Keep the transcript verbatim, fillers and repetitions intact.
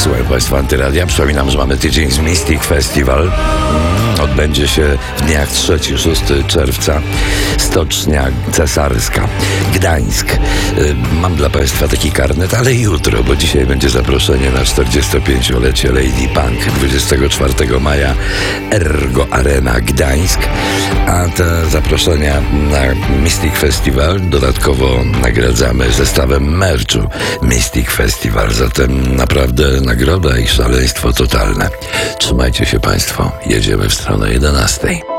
Słuchaj Państwa, Antyradia. Przypominam, że mamy tydzień z Mystic Festival. Mm, odbędzie się w dniach trzeciego do szóstego czerwca. Stocznia Cesarska, Gdańsk. Y, mam dla Państwa taki karnet, ale jutro, bo dzisiaj będzie zaproszenie na czterdziestopięciolecie Lady Punk. dwudziestego czwartego maja Ergo Arena Gdańsk. A te zaproszenia na Mystic Festival dodatkowo nagradzamy zestawem merchu Mystic Festival. Zatem naprawdę nagroda i szaleństwo totalne. Trzymajcie się Państwo. Jedziemy w stronę jedenastej.